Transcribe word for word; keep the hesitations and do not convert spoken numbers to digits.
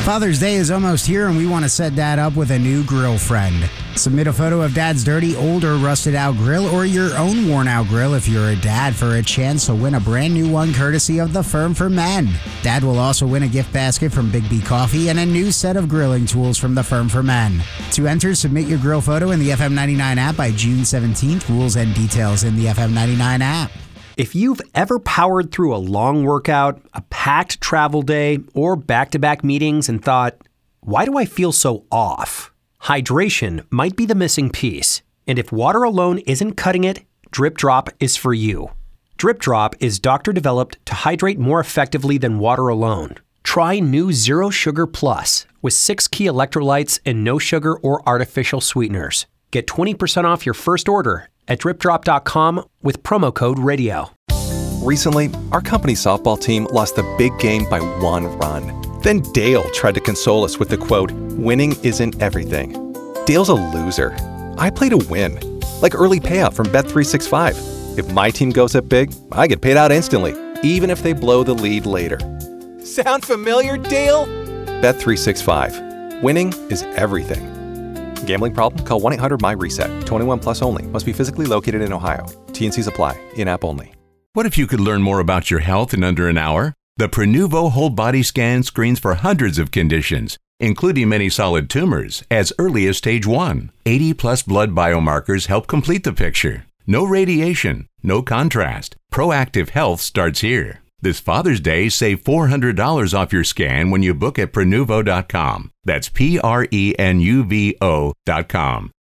Father's Day is almost here, and we want to set Dad up with a new grill friend. Submit a photo of Dad's dirty, old, or rusted-out grill, or your own worn-out grill if you're a dad, for a chance to win a brand new one courtesy of The Firm for Men. Dad will also win a gift basket from Big B Coffee and a new set of grilling tools from The Firm for Men. To enter, submit your grill photo in the F M ninety-nine app by June seventeenth. Rules and details in the F M ninety-nine app. If you've ever powered through a long workout, a packed travel day, or back-to-back meetings and thought, why do I feel so off? Hydration might be the missing piece. And if water alone isn't cutting it, Drip Drop is for you. Drip Drop is doctor-developed to hydrate more effectively than water alone. Try new Zero Sugar Plus with six key electrolytes and no sugar or artificial sweeteners. Get twenty percent off your first order at drip drop dot com with promo code radio. Recently, our company softball team lost the big game by one run. Then Dale tried to console us with the quote, "Winning isn't everything." Dale's a loser. I play to win, like early payout from Bet three sixty-five. If my team goes up big, I get paid out instantly, even if they blow the lead later. Sound familiar, Dale? Bet three sixty-five. Winning is everything. Gambling problem? Call one eight hundred M Y reset. twenty-one plus only. Must be physically located in Ohio. T N Cs apply. In-app only. What if you could learn more about your health in under an hour? The Prenuvo Whole Body Scan screens for hundreds of conditions, including many solid tumors, as early as stage one. eighty plus blood biomarkers help complete the picture. No radiation, no contrast. Proactive health starts here. This Father's Day, save four hundred dollars off your scan when you book at Prenuvo dot com. That's P R E N U V O dot com.